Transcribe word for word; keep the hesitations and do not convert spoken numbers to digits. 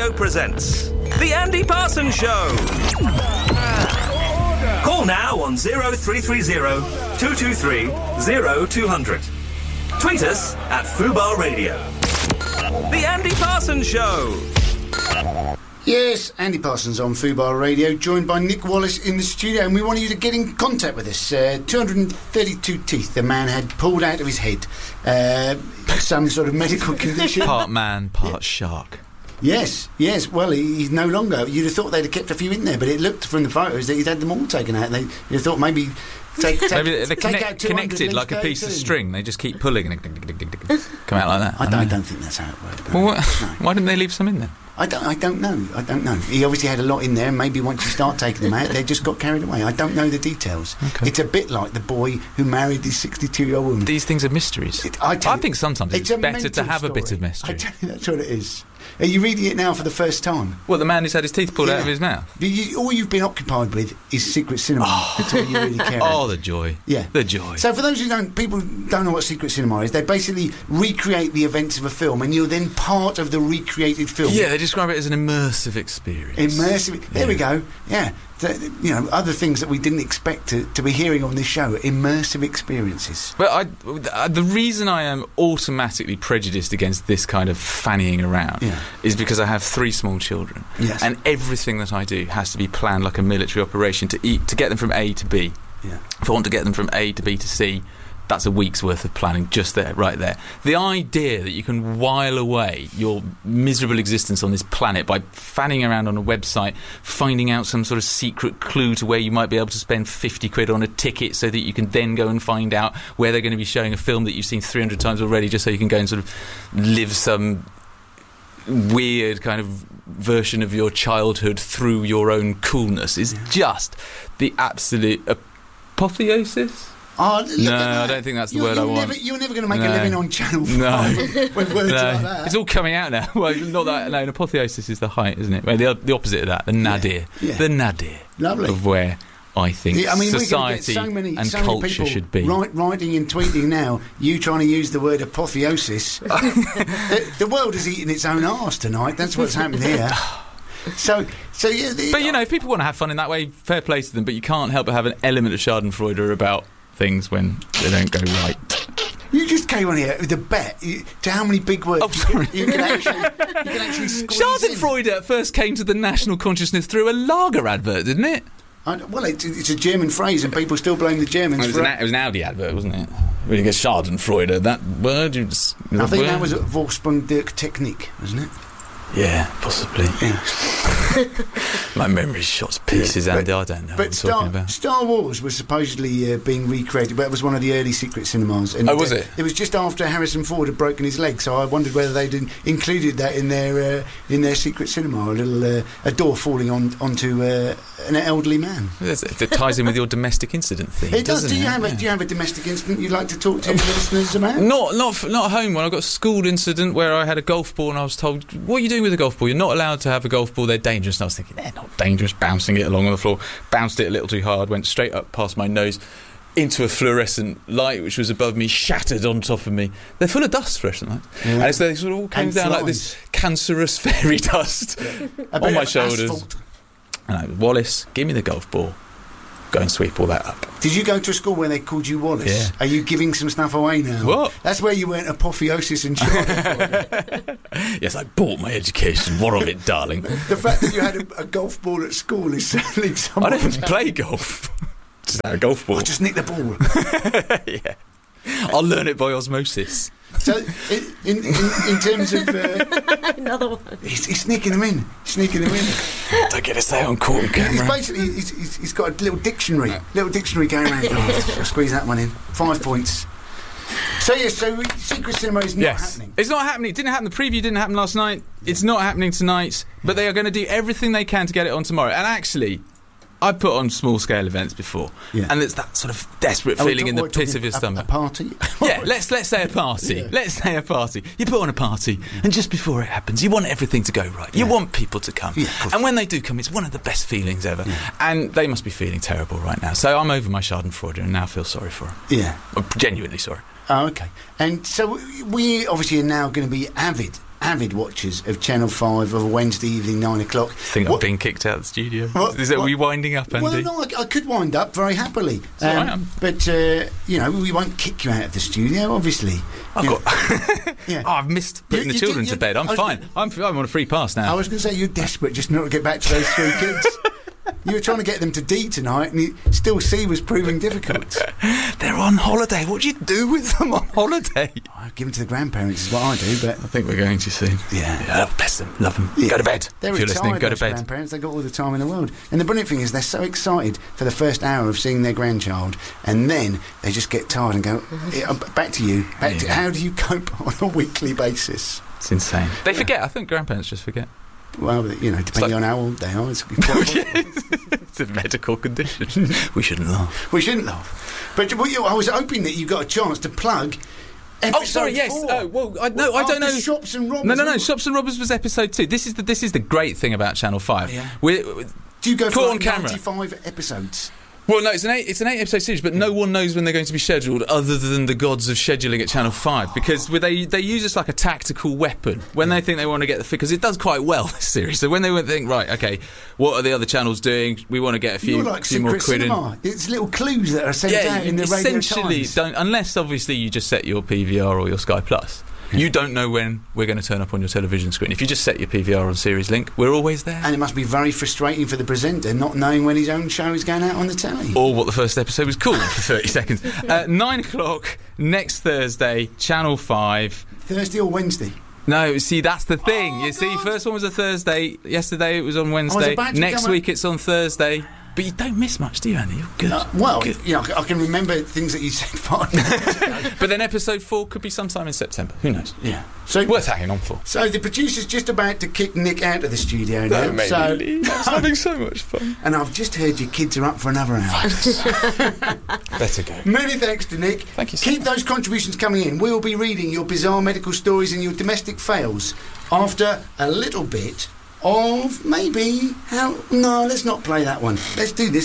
Radio presents The Andy Parsons Show. Call now on oh three three oh, two two three, oh two hundred. Tweet us at Fubar Radio. The Andy Parsons Show. Yes, Andy Parsons on Fubar Radio, joined by Nick Wallace in the studio, and we want you to get in contact with us. Uh, two hundred thirty-two teeth the man had pulled out of his head. Uh, some sort of medical condition. Part man, part shark. Yes, yes. Well, he, he's no longer. You'd have thought they'd have kept a few in there, but it looked from the photos that he'd had them all taken out. They, you'd have thought maybe take, take, maybe they're take connect, out connected like a piece of string. They just keep pulling and come out like that. I don't, I don't think that's how it worked. Well, what, no. Why didn't they leave some in there? I don't, I don't know. I don't know. He obviously had a lot in there, and maybe once you start taking them out, they just got carried away. I don't know the details. Okay. It's a bit like the boy who married this sixty-two-year-old woman. These things are mysteries. It, I, I think sometimes it's, it's better to have story. a bit of mystery. I tell you, that's what it is. Are you reading it now for the first time? Well, the man who's had his teeth pulled yeah. out of his mouth. You, all you've been occupied with is Secret Cinema. Oh. That's all you really care about. Oh, the joy. Yeah. The joy. So for those who don't, people don't know what Secret Cinema is, they basically recreate the events of a film, and you're then part of the recreated film. Yeah, they describe it as an immersive experience. Immersive. There yeah. we go. Yeah. The, you know, other things that we didn't expect to, to be hearing on this show, immersive experiences. Well, I, the reason I am automatically prejudiced against this kind of fannying around yeah. is because I have three small children, yes. and everything that I do has to be planned like a military operation to eat to get them from A to B. Yeah. If I want to get them from A to B to C, that's a week's worth of planning just there, right there. The idea that you can while away your miserable existence on this planet by fanning around on a website, finding out some sort of secret clue to where you might be able to spend fifty quid on a ticket so that you can then go and find out where they're going to be showing a film that you've seen three hundred times already, just so you can go and sort of live some weird kind of version of your childhood through your own coolness, is yeah. just the absolute apotheosis. Oh, no, I don't think that's the you, word I never, want. You're never going to make no. a living on Channel five no. with words no. like that. It's all coming out now. Well, not that. No, an apotheosis is the height, isn't it? Well, the, the opposite of that, the nadir. Yeah. Yeah. The nadir Lovely. Of where I think yeah, I mean, society so many, and so many culture should be. Write, writing and tweeting now, you trying to use the word apotheosis. the, the world is eating its own arse tonight. That's what's happened here. So, so yeah. The, but, you know, if people want to have fun in that way, fair play to them, but you can't help but have an element of Schadenfreude about things when they don't go right. You just came on here with a bet you, to how many big words oh, sorry. you, can, you can actually, you can actually squeeze Schadenfreude at first came to the national consciousness through a lager advert, didn't it? I, well, it's, it's a German phrase, and people still blame the Germans. It was, for an, it was an Audi advert, wasn't it? Really get Schadenfreude. That word, you just, I think word. that was a Vorsprung der Technik, wasn't it? Yeah, possibly. Yeah. My memory's shot to pieces, yeah, Andy. I don't know but what I'm Star, talking about. Star Wars was supposedly uh, being recreated, but it was one of the early secret cinemas. And oh, was uh, it? It was just after Harrison Ford had broken his leg, so I wondered whether they'd in- included that in their uh, in their secret cinema. A little uh, a door falling on onto uh, an elderly man. It ties in with your domestic incident theme. It does. Doesn't Do you it? have a, yeah. Do you have a domestic incident you'd like to talk to the listeners about? Not not not at home. When I got a school incident where I had a golf ball and I was told, "What are you doing with a golf ball? You're not allowed to have a golf ball. They're dangerous." And I was thinking, "They're not dangerous." Bouncing it along on the floor, bounced it a little too hard, went straight up past my nose into a fluorescent light which was above me, shattered on top of me. They're full of dust, fluorescent lights, yeah. and so they sort of all came and down flies. Like this cancerous fairy dust yeah. on my shoulders. Asphalt. And I was, Wallace, give me the golf ball. Go and sweep all that up. Did you go to a school where they called you Wallace? Yeah. Are you giving some stuff away now? What? That's where you went apotheosis and Schadenfreude. Yes, I bought my education. What of it, darling? The fact that you had a, a golf ball at school is certainly something. I don't play golf. Just had a golf ball. I just nick the ball. Yeah. I'll learn it by osmosis. So, in, in, in, in terms of... Uh, Another one. He's, he's sneaking them in. Sneaking them in. Don't get to say on court and camera. He's basically... He's, he's, he's got a little dictionary. No. Little dictionary going around. Oh, I'll squeeze that one in. Five points. So, yes, so Secret Cinema is not yes. happening. It's not happening. It didn't happen. The preview didn't happen last night. It's not happening tonight. But they are going to do everything they can to get it on tomorrow. And actually... I've put on small-scale events before, yeah. and it's that sort of desperate feeling talk, in the pit of your a, stomach. A party? Yeah, let's let's say a party. Yeah. Let's say a party. You put on a party, yeah. and just before it happens, you want everything to go right. You yeah. want people to come, yeah, and when they do come, it's one of the best feelings ever. Yeah. And they must be feeling terrible right now. So I'm over my Schadenfreude and now feel sorry for them. Yeah, I'm genuinely sorry. Oh, okay. And so we obviously are now going to be avid avid watchers of Channel five of a Wednesday evening, nine o'clock. I think what? I've been kicked out of the studio. What? Is it, What? are we winding up, Andy? Well, no, I, I could wind up very happily. all right, I'm- but, uh, you know, we won't kick you out of the studio, obviously. I've, You got know, yeah. oh, I've missed putting You- the you children did- to you- bed. I'm I was fine. gonna- I'm, I'm on a free pass I now. was going to say, you're desperate just not to get back to those three kids. You were trying to get them to D tonight, and you, still C was proving difficult. They're on holiday. What do you do with them on holiday? I give them to the grandparents is what I do, but... I think we're going to soon. Yeah. Yeah, bless them. Love them. Yeah. Go to bed. They're if you're retired, listening, go to those bed. grandparents. They've got all the time in the world. And the brilliant thing is they're so excited for the first hour of seeing their grandchild, and then they just get tired and go, "Yeah, back to you. Back to, Yeah. how do you cope on a weekly basis? It's insane. They forget. I think grandparents just forget. Well, you know, depending like- on how old they are, it's quite It's a medical condition. We shouldn't laugh. we shouldn't laugh. But well, you, I was hoping that you got a chance to plug episode Oh, sorry. Yes. four. Oh, well, I, no, I don't After know. Shops and Robbers. No, no, no. all- Shops and Robbers was episode two. This is the this is the great thing about Channel Five. Yeah. We're, Do you go Caught for on like camera. ninety-five episodes? well, no, it's an eight it's an eight episode series, but no one knows when they're going to be scheduled, other than the gods of scheduling at Channel Five, because with they they use us like a tactical weapon when they think they want to get the because it does quite well, this series. So when they would think, right, okay, what are the other channels doing? We want to get a few, You're like few more secret quid in. cinema. It's little clues that are sent Yeah, out you in the Radio essentially Times. don't, unless obviously you just set your P V R or your Sky Plus. You don't know when we're going to turn up on your television screen. If you just set your P V R on Series Link, we're always there. And it must be very frustrating for the presenter not knowing when his own show is going out on the telly. Or what the first episode was called for thirty seconds. Uh, nine o'clock next Thursday, Channel five. Thursday or Wednesday? No, see, that's the thing. Oh, you see, God. first one was a Thursday. Yesterday it was on Wednesday. about to Next come week it's on Thursday. But you don't miss much, do you, Andy? You're good. Uh, well, Good. you know, I can remember things that you said five minutes ago. But then episode four could be sometime in September. Who knows? Yeah. So, Worth hanging on for. so the producer's just about to kick Nick out of the studio now. So, I was having so much fun. and I've just heard your kids are up for another hour. Better go. Many thanks to Nick. Thank you so Keep those contributions coming in. We'll be reading your bizarre medical stories and your domestic fails after a little bit of maybe how. No, let's not play that one. Let's do this.